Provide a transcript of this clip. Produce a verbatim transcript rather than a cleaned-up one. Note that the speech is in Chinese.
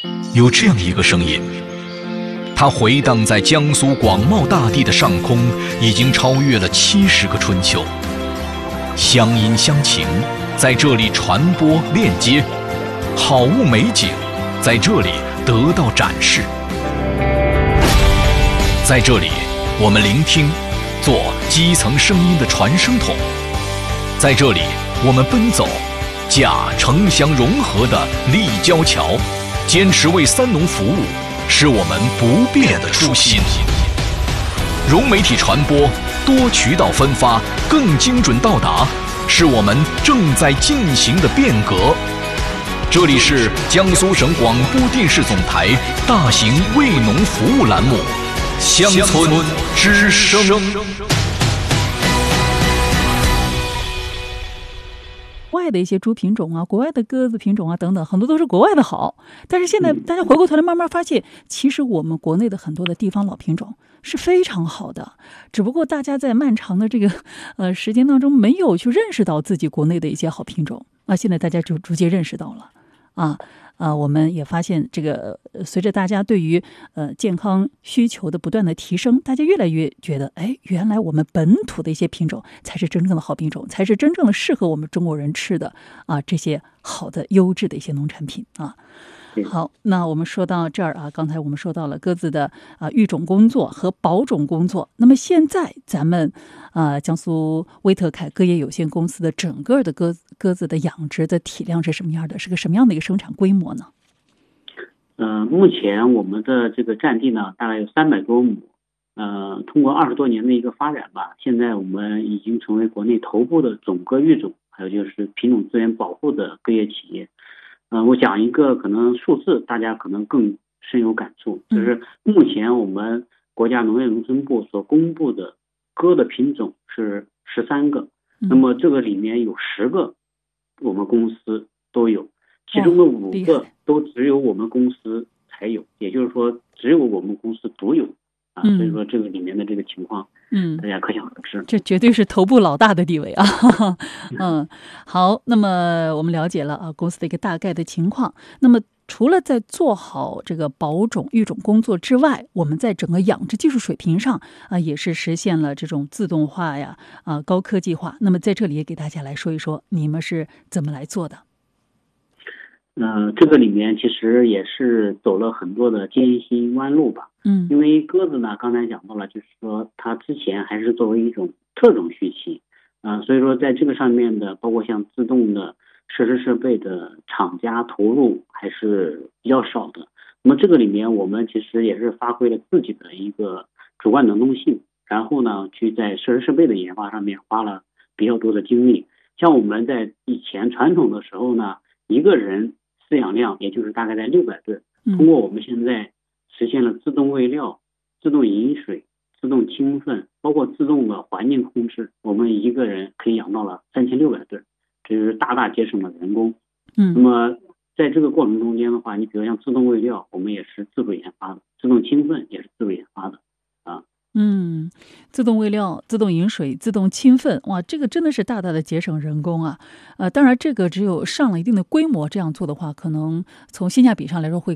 有这样一个声音，它回荡在江苏广袤大地的上空，已经超越了七十个春秋。乡音乡情在这里传播链接，好物美景在这里得到展示。在这里，我们聆听，做基层声音的传声筒。在这里，我们奔走，架城乡融合的立交桥，坚持为三农服务，是我们不变的初心。融媒体传播，多渠道分发，更精准到达，是我们正在进行的变革。这里是江苏省广播电视总台大型为农服务栏目《乡村之声》。 国外的一些猪品种啊，国外的鸽子品种啊等等，很多都是国外的好。但是现在大家回过头来慢慢发现，其实我们国内的很多的地方老品种是非常好的，只不过大家在漫长的这个呃时间当中没有去认识到自己国内的一些好品种啊，现在大家就逐渐认识到了啊。啊，我们也发现这个随着大家对于呃健康需求的不断的提升，大家越来越觉得，哎，原来我们本土的一些品种才是真正的好品种，才是真正的适合我们中国人吃的啊，这些好的优质的一些农产品啊。好，那我们说到这儿啊，刚才我们说到了鸽子的啊育种工作和保种工作。那么现在咱们啊江苏威特凯鸽业有限公司的整个的鸽鸽子的养殖的体量是什么样的？是个什么样的一个生产规模呢？ 呃，目前我们的这个占地呢，大概有三百多亩。呃，通过二十多年的一个发展吧，现在我们已经成为国内头部的种鸽育种，还有就是品种资源保护的鸽业企业。嗯、呃，我讲一个可能数字，大家可能更深有感触，就是目前我们国家农业农村部所公布的鸽的品种是十三个，那么这个里面有十个我们公司都有，其中的五个都只有我们公司才有，也就是说只有我们公司独有啊，所以说这个里面的这个情况，嗯，大家可想而知， 这绝对是头部老大的地位啊。嗯，好，那么我们了解了啊公司的一个大概的情况。那么除了在做好这个保种育种工作之外，我们在整个养殖技术水平上啊也是实现了这种自动化呀啊高科技化。那么在这里也给大家来说一说，你们是怎么来做的？ 呃，这个里面其实也是走了很多的艰辛弯路吧。嗯，因为鸽子呢，刚才讲到了，就是说它之前还是作为一种特种畜禽，啊、呃，所以说在这个上面的，包括像自动的设施设备的厂家投入还是比较少的。那么这个里面我们其实也是发挥了自己的一个主观能动性，然后呢，去在设施设备的研发上面花了比较多的精力。像我们在以前传统的时候呢，一个人饲养量也就是大概在六百对，通过我们现在实现了自动喂料、自动饮水、自动清粪，包括自动的环境控制，我们一个人可以养到了三千六百对，这就是大大节省了人工。嗯，那么在这个过程中间的话，你比如像自动喂料，我们也是自主研发的，自动清粪也是自主研发的啊。 嗯，自动喂料、自动饮水、自动清粪，哇，这个真的是大大的节省人工啊！呃，当然，这个只有上了一定的规模，这样做的话，可能从性价比上来说会